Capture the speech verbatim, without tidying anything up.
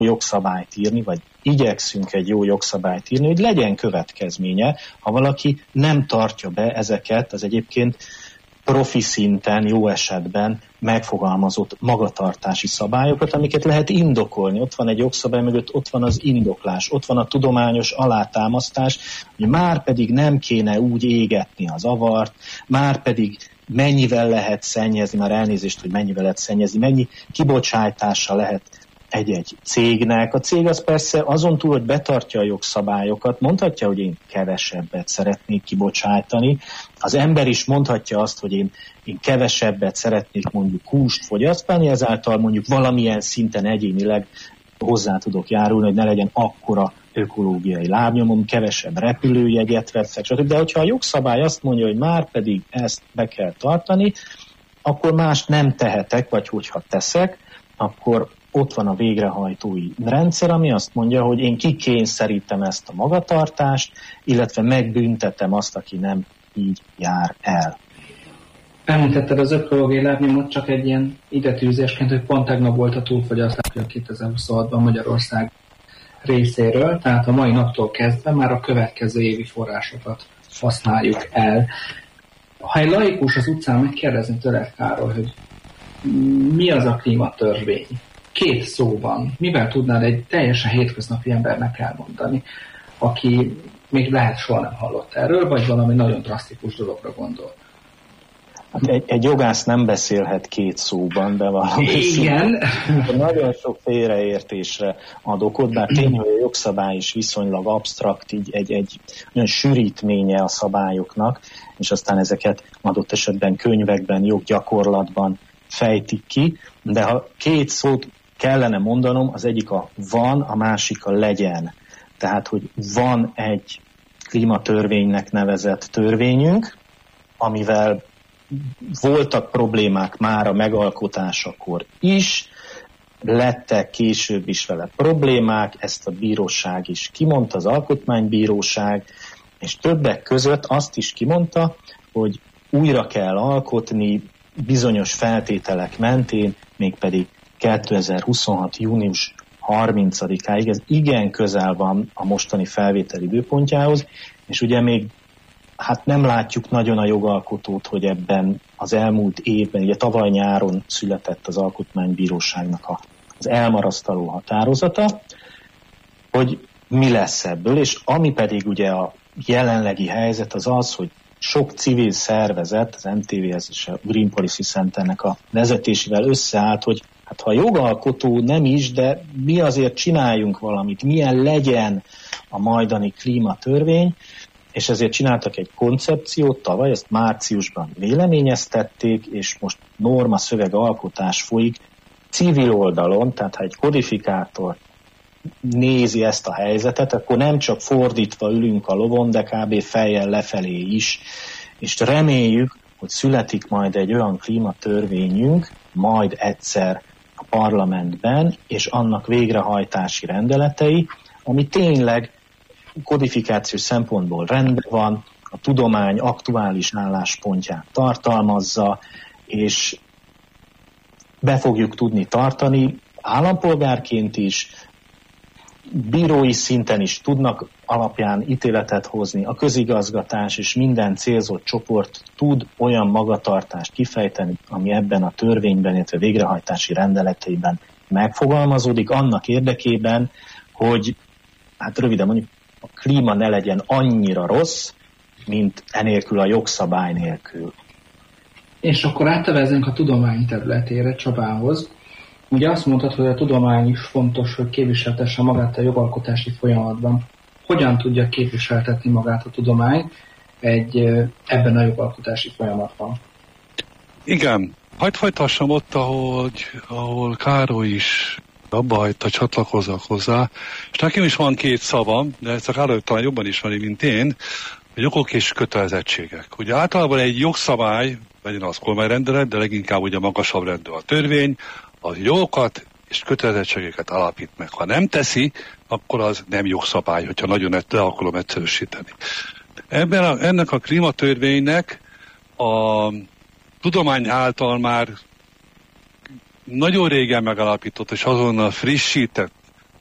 jogszabályt írni, vagy igyekszünk egy jó jogszabályt írni, hogy legyen következménye, ha valaki nem tartja be ezeket az egyébként profi szinten, jó esetben megfogalmazott magatartási szabályokat, amiket lehet indokolni. Ott van egy jogszabály mögött, ott van az indoklás, ott van a tudományos alátámasztás, hogy már pedig nem kéne úgy égetni az avart, már pedig mennyivel lehet szennyezni, már elnézést, hogy mennyivel lehet szennyezni, mennyi kibocsátása lehet egy-egy cégnek. A cég az persze azon túl, hogy betartja a jogszabályokat, mondhatja, hogy én kevesebbet szeretnék kibocsátani. Az ember is mondhatja azt, hogy én, én kevesebbet szeretnék mondjuk húst fogyasztani, ezáltal mondjuk valamilyen szinten egyénileg hozzá tudok járulni, hogy ne legyen akkora ökológiai lábnyomom, kevesebb repülőjegyet veszek, stb. De hogyha a jogszabály azt mondja, hogy már pedig ezt be kell tartani, akkor mást nem tehetek, vagy hogyha teszek, akkor ott van a végrehajtói rendszer, ami azt mondja, hogy én kikényszerítem ezt a magatartást, illetve megbüntetem azt, aki nem így jár el. Említetted az ökológiai lábnyomot csak egy ilyen idetűzésként, hogy pont tegnap volt a túlfogyasztás kétezer-huszonhatban Magyarország részéről, tehát a mai naptól kezdve már a következő évi forrásokat használjuk el. Ha egy laikus az utcán megkérdezni tőled, Károly, hogy mi az a klímatörvény? Két szóban, mivel tudnád egy teljesen hétköznapi embernek elmondani, aki még lehet soha nem hallott erről, vagy valami nagyon drasztikus dologra gondol? Egy, egy jogász nem beszélhet két szóban, de valami igen. Nagyon sok félreértésre ad okot, bár tény, hogy a jogszabály is viszonylag absztrakt, így egy, egy olyan sűrítménye a szabályoknak, és aztán ezeket adott esetben könyvekben, joggyakorlatban fejtik ki, de ha két szót kellene mondanom, az egyik a van, a másik a legyen. Tehát, hogy van egy klímatörvénynek nevezett törvényünk, amivel voltak problémák már a megalkotásakor is, lettek később is vele problémák, ezt a bíróság is kimondta, az alkotmánybíróság, és többek között azt is kimondta, hogy újra kell alkotni bizonyos feltételek mentén, mégpedig kétezer-huszonhat. június harmincadikáig, ez igen közel van a mostani felvétel időpontjához, és ugye még hát nem látjuk nagyon a jogalkotót, hogy ebben az elmúlt évben, ugye tavaly nyáron született az Alkotmánybíróságnak a, az elmarasztaló határozata, hogy mi lesz ebből, és ami pedig ugye a jelenlegi helyzet az az, hogy sok civil szervezet, az em té vé es és a Green Policy Centernek a vezetésével összeállt, hogy hát ha a jogalkotó nem is, de mi azért csináljunk valamit, milyen legyen a majdani klímatörvény, és ezért csináltak egy koncepciót, tavaly ezt márciusban véleményeztették, és most norma szövegalkotás folyik civil oldalon, tehát ha egy kodifikátor nézi ezt a helyzetet, akkor nem csak fordítva ülünk a lovon, de kb. Fejjel lefelé is, és reméljük, hogy születik majd egy olyan klímatörvényünk, majd egyszer a parlamentben, és annak végrehajtási rendeletei, ami tényleg kodifikációs szempontból rendben van, a tudomány aktuális álláspontját tartalmazza, és be fogjuk tudni tartani állampolgárként is, bírói szinten is tudnak alapján ítéletet hozni, a közigazgatás és minden célzott csoport tud olyan magatartást kifejteni, ami ebben a törvényben, illetve végrehajtási rendeleteiben megfogalmazódik, annak érdekében, hogy hát röviden mondjuk a klíma ne legyen annyira rossz, mint enélkül a jogszabály nélkül. És akkor áttevezünk a tudomány területére, Csabához. Ugye azt mondtad, hogy a tudomány is fontos, hogy képviseltesse magát a jogalkotási folyamatban. Hogyan tudja képviseltetni magát a tudomány egy, ebben a jogalkotási folyamatban? Igen, hagyd folytassam ott, ahogy, ahol Károly is abba hagyta, csatlakozzak hozzá. És nekem is van két szavam, de ezt a Károly talán jobban ismeri, mint én, a jogok és kötelezettségek. Ugye általában egy jogszabály, legyen az kormányrendelet, de leginkább ugye magasabb rendű a törvény, az jogokat és kötelezettségeket alapít meg. Ha nem teszi, akkor az nem jogszabály, hogyha nagyon le akarom egyszerűsíteni. Ebben a, ennek a klímatörvénynek a tudomány által már nagyon régen megalapított és azonnal frissített